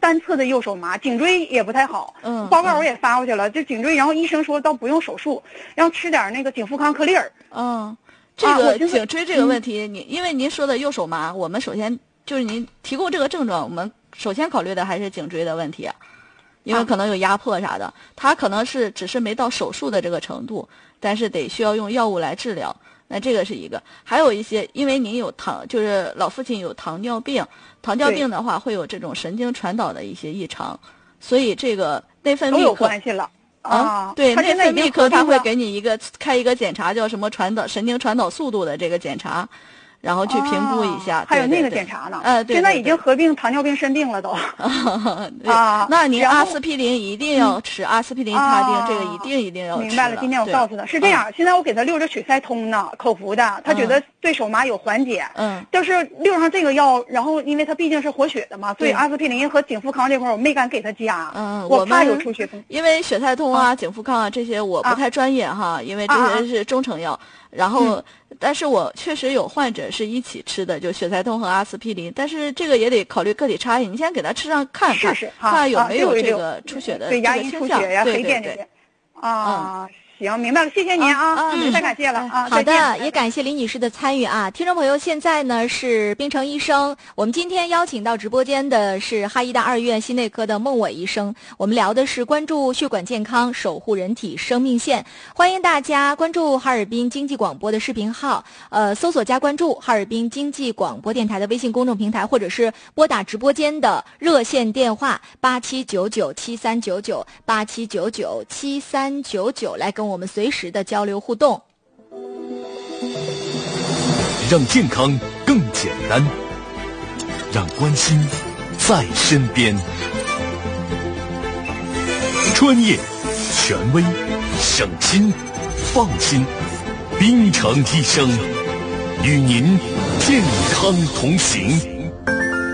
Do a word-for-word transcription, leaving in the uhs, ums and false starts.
单侧的右手麻，颈椎也不太好。 嗯， 报告我也发过去了，就颈椎，然后医生说倒不用手术，然后吃点那个景富康克利尔。 嗯，这个颈椎这个问题，你因为您说的右手麻，我们首先就是您提供这个症状，我们首先考虑的还是颈椎的问题。因为可能有压迫啥的，他可能是只是没到手术的这个程度，但是得需要用药物来治疗。那这个是一个，还有一些，因为您有糖，就是老父亲有糖尿病，糖尿病的话会有这种神经传导的一些异常，所以这个内分泌科都有关系了啊。对，内分泌科他会给你一个开一个检查，叫什么传导神经传导速度的这个检查。然后去评估一下， 哦、还有那个检查呢。 呃，对， 现在已经合并糖尿病肾病了都。 啊，那您阿司匹林一定要吃，嗯、阿司匹林他定、啊、这个一定一定要吃。 明白了，今天我告诉他是这样。嗯、现在我给他溜着血塞通呢，口服的，他觉得对手麻有缓解。嗯。但是溜上这个药，然后因为他毕竟是活血的嘛，所以阿司匹林和景富康这块我没敢给他加。嗯，我怕有出血。 因为血塞通啊、景富康啊这些我不太专业哈，因为这些是中成药。然后，但是我确实有患者是一起吃的，就血塞通和阿司匹林，但是这个也得考虑个体差异。你先给他吃上看看，看有没有这个出血的这个倾向。对对对。 啊，行，明白了，谢谢您啊，嗯，太感谢了啊。 好的，也感谢林女士的参与啊。听众朋友，现在呢是冰城医生，我们今天邀请到直播间的是哈医大二院心内科的孟伟医生，我们聊的是关注血管健康，守护人体生命线。欢迎大家关注哈尔滨经济广播的视频号，呃，搜索加关注哈尔滨经济广播电台的微信公众平台，或者是拨打直播间的热线电话八七九九七三九九八七九九七三九九来跟我们随时的交流互动， 让健康更简单，让关心在身边。专业、权威、省心、放心，冰城医生与您健康同行。